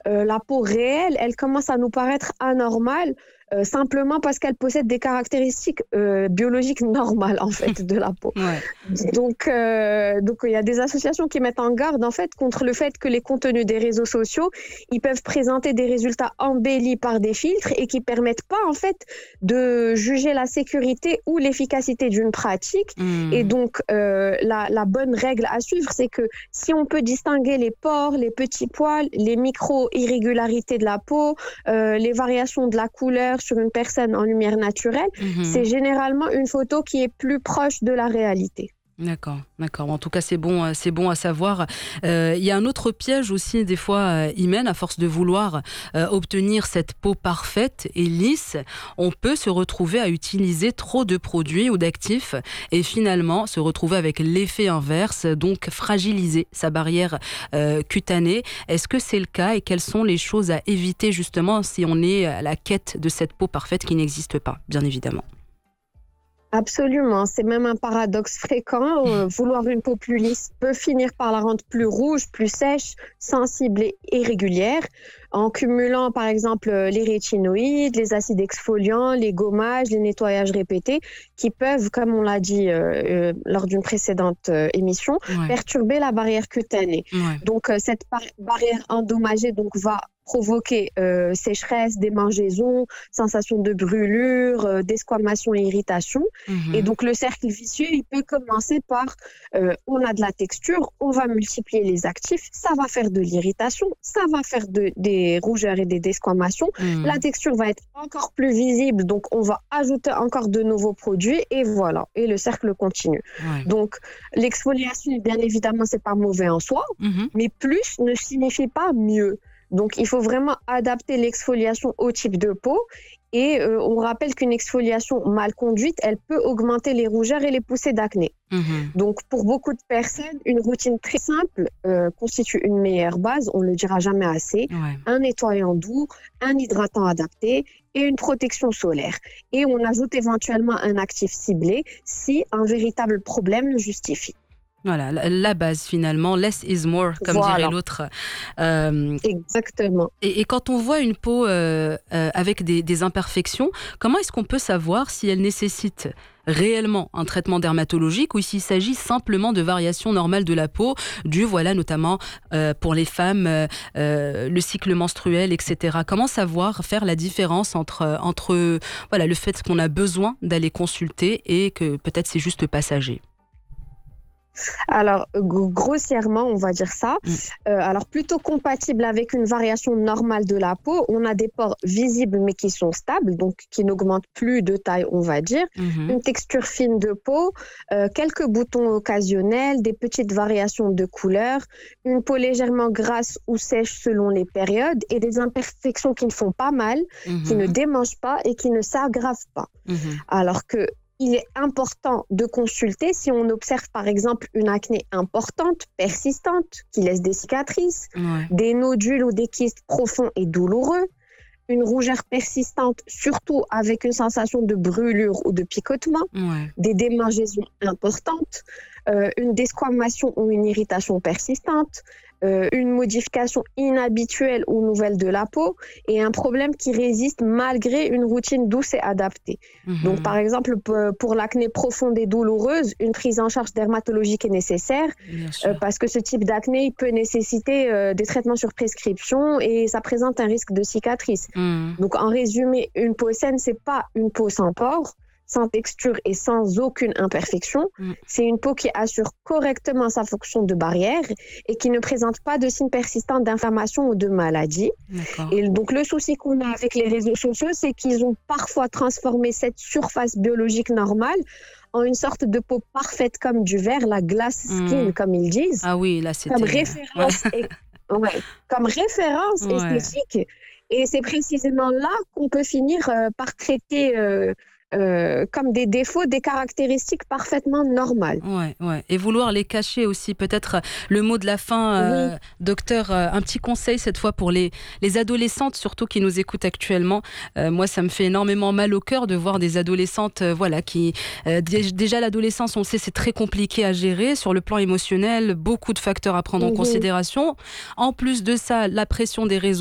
la peau réelle, elle commence à nous paraître anormale simplement parce qu'elle possède des caractéristiques biologiques normales en fait de la peau. Ouais. Donc il y a des associations qui mettent en garde en fait contre le fait que les contenus des réseaux sociaux, ils peuvent présenter des résultats embellis par des filtres et qui permettent pas en fait de juger la sécurité ou l'efficacité d'une pratique. Et donc la bonne règle à suivre, c'est que si on peut distinguer les pores, les petits poils, les micro-irrégularités de la peau, les variations de la couleur sur une personne en lumière naturelle, c'est généralement une photo qui est plus proche de la réalité. D'accord. En tout cas, c'est bon à savoir. Il y a un autre piège aussi, des fois, Imen, à force de vouloir obtenir cette peau parfaite et lisse, on peut se retrouver à utiliser trop de produits ou d'actifs et finalement se retrouver avec l'effet inverse, donc fragiliser sa barrière cutanée. Est-ce que c'est le cas et quelles sont les choses à éviter justement si on est à la quête de cette peau parfaite qui n'existe pas, bien évidemment? Absolument, c'est même un paradoxe fréquent. Vouloir une peau plus lisse peut finir par la rendre plus rouge, plus sèche, sensible et irrégulière, en cumulant par exemple les rétinoïdes, les acides exfoliants, les gommages, les nettoyages répétés, qui peuvent, comme on l'a dit lors d'une précédente émission, perturber la barrière cutanée. Donc cette barrière endommagée va provoquer sécheresse, démangeaison, sensation de brûlure, desquamation et irritation. Et donc le cercle vicieux, il peut commencer par on a de la texture, on va multiplier les actifs, ça va faire de l'irritation, ça va faire des rougeurs et des desquamations. La texture va être encore plus visible, donc on va ajouter encore de nouveaux produits et voilà, et le cercle continue. Donc l'exfoliation, bien évidemment, c'est pas mauvais en soi, mais plus ne signifie pas mieux. Donc, il faut vraiment adapter l'exfoliation au type de peau. Et on rappelle qu'une exfoliation mal conduite, elle peut augmenter les rougeurs et les poussées d'acné. Donc, pour beaucoup de personnes, une routine très simple constitue une meilleure base, on ne le dira jamais assez. Un nettoyant doux, un hydratant adapté et une protection solaire. Et on ajoute éventuellement un actif ciblé si un véritable problème le justifie. Voilà, la base finalement, less is more, comme dirait l'autre. Exactement. Et quand on voit une peau avec des imperfections, comment est-ce qu'on peut savoir si elle nécessite réellement un traitement dermatologique ou s'il s'agit simplement de variations normales de la peau, dues notamment pour les femmes, le cycle menstruel, etc. Comment savoir faire la différence entre le fait qu'on a besoin d'aller consulter et que peut-être c'est juste passager? Alors, grossièrement, on va dire ça. Alors, plutôt compatible avec une variation normale de la peau, on a des pores visibles mais qui sont stables, donc qui n'augmentent plus de taille, on va dire. Une texture fine de peau, quelques boutons occasionnels, des petites variations de couleur, une peau légèrement grasse ou sèche selon les périodes et des imperfections qui ne font pas mal, qui ne démangent pas et qui ne s'aggravent pas. Alors que il est important de consulter si on observe par exemple une acné importante, persistante, qui laisse des cicatrices, des nodules ou des kystes profonds et douloureux, une rougeur persistante, surtout avec une sensation de brûlure ou de picotement, des démangeaisons importantes, une desquamation ou une irritation persistante, une modification inhabituelle ou nouvelle de la peau et un problème qui résiste malgré une routine douce et adaptée. Donc, par exemple, pour l'acné profonde et douloureuse, une prise en charge dermatologique est nécessaire parce que ce type d'acné il peut nécessiter des traitements sur prescription et ça présente un risque de cicatrice. Donc, en résumé, une peau saine, c'est pas une peau sans pores, sans texture et sans aucune imperfection. C'est une peau qui assure correctement sa fonction de barrière et qui ne présente pas de signes persistants d'inflammation ou de maladie. Et donc, le souci qu'on a avec les réseaux sociaux, c'est qu'ils ont parfois transformé cette surface biologique normale en une sorte de peau parfaite comme du verre, la glass skin, comme ils disent. Ah oui, là, c'était... Comme référence, comme référence esthétique. Et c'est précisément là qu'on peut finir par traiter... comme des défauts, des caractéristiques parfaitement normales. Et vouloir les cacher aussi. Peut-être le mot de la fin, docteur, un petit conseil cette fois pour les adolescentes, surtout qui nous écoutent actuellement. Moi, ça me fait énormément mal au cœur de voir des adolescentes qui... déjà, l'adolescence, on le sait, c'est très compliqué à gérer sur le plan émotionnel, beaucoup de facteurs à prendre en considération. En plus de ça, la pression des réseaux